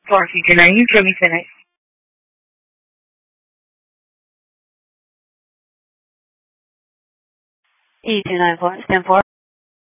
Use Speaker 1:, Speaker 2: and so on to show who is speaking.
Speaker 1: For future 9, you hear me finish. 8294, stand for.